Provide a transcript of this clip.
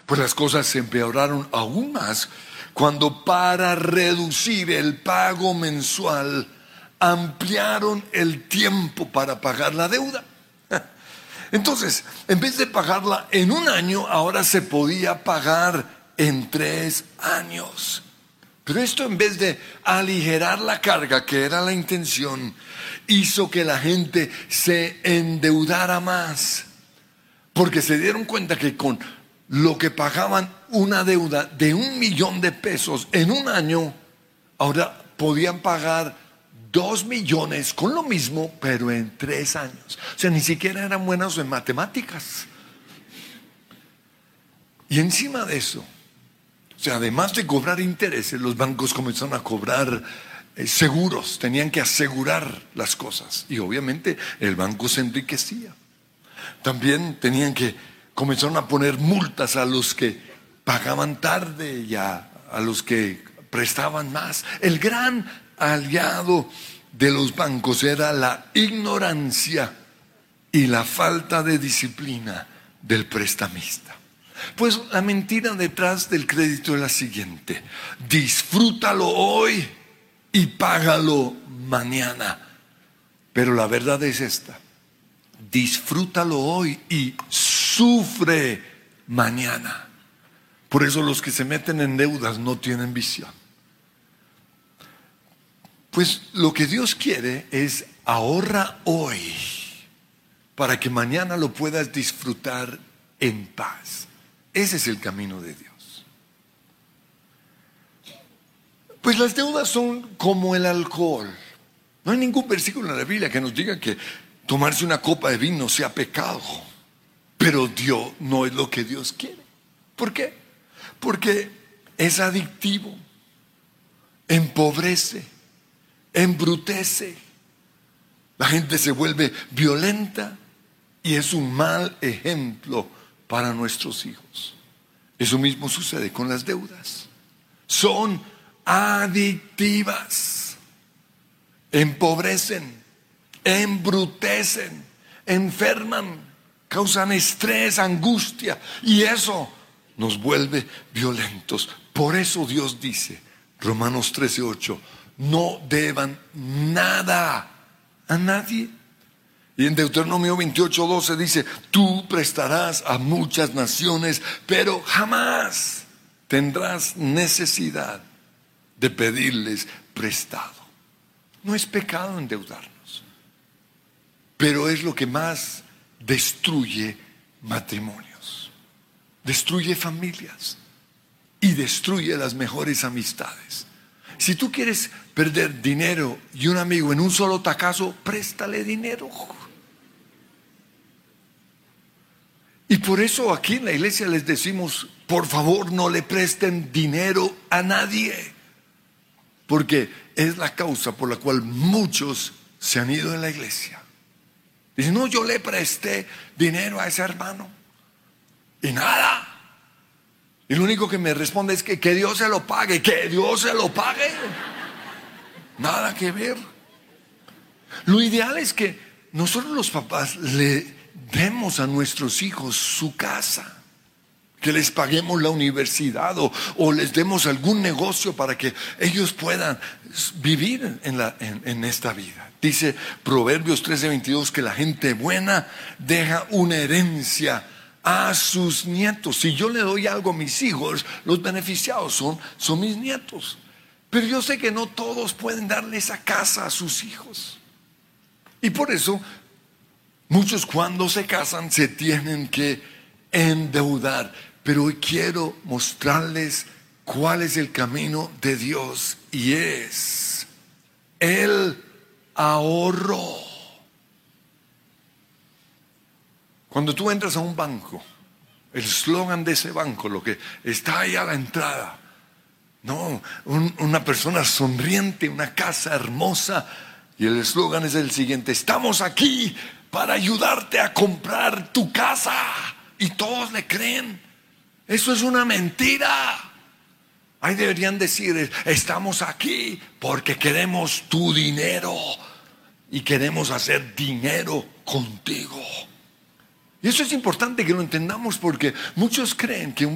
Pues las cosas se empeoraron aún más cuando, para reducir el pago mensual, ampliaron el tiempo para pagar la deuda. Entonces, en vez de pagarla en un año, ahora se podía pagar en 3 años. Pero esto, en vez de aligerar la carga, que era la intención, hizo que la gente se endeudara más. Porque se dieron cuenta que con lo que pagaban una deuda de $1,000,000 en un año, ahora podían pagar 2 millones con lo mismo, pero en 3 años. O sea, ni siquiera eran buenos en matemáticas. Y encima de eso, o sea, además de cobrar intereses, los bancos comenzaron a cobrar seguros. Tenían que asegurar las cosas. Y obviamente el banco se enriquecía. También comenzaron a poner multas a los que pagaban tarde y a los que prestaban más. El gran aliado de los bancos era la ignorancia y la falta de disciplina del prestamista. Pues la mentira detrás del crédito es la siguiente: disfrútalo hoy y págalo mañana. Pero la verdad es esta: disfrútalo hoy y sufre mañana. Por eso los que se meten en deudas no tienen visión. Pues lo que Dios quiere es: ahorra hoy para que mañana lo puedas disfrutar en paz. Ese es el camino de Dios. Pues las deudas son como el alcohol. No hay ningún versículo en la Biblia que nos diga que tomarse una copa de vino sea pecado. Pero Dios no es lo que Dios quiere. ¿Por qué? Porque es adictivo, empobrece, embrutece. La gente se vuelve violenta y es un mal ejemplo para nuestros hijos. Eso mismo sucede con las deudas. Son adictivas, empobrecen, embrutecen, enferman, causan estrés, angustia, y eso nos vuelve violentos. Por eso Dios dice, Romanos 13:8, no deban nada a nadie. Y en Deuteronomio 28:12 dice, tú prestarás a muchas naciones, pero jamás tendrás necesidad de pedirles prestado. No es pecado endeudarnos, pero es lo que más destruye matrimonios, destruye familias y destruye las mejores amistades. Si tú quieres perder dinero y un amigo en un solo tacazo, préstale dinero. Y por eso aquí en la iglesia les decimos, por favor no le presten dinero a nadie, porque es la causa por la cual muchos se han ido de la iglesia. Dicen, no, yo le presté dinero a ese hermano y nada. Y lo único que me responde es que Dios se lo pague, que Dios se lo pague. Nada que ver. Lo ideal es que nosotros los papás le demos a nuestros hijos su casa, que les paguemos la universidad o les demos algún negocio para que ellos puedan vivir en esta vida. Dice Proverbios 13:22 que la gente buena deja una herencia a sus nietos. Si yo le doy algo a mis hijos, los beneficiados son mis nietos. Pero yo sé que no todos pueden darle esa casa a sus hijos. Y por eso muchos cuando se casan se tienen que endeudar. Pero hoy quiero mostrarles cuál es el camino de Dios, y es el ahorro. Cuando tú entras a un banco, el eslogan de ese banco, lo que está ahí a la entrada, no, una persona sonriente, una casa hermosa, y el eslogan es el siguiente: estamos aquí para ayudarte a comprar tu casa. Y todos le creen. Eso es una mentira. Ahí deberían decir, estamos aquí porque queremos tu dinero y queremos hacer dinero contigo. Y eso es importante que lo entendamos, porque muchos creen que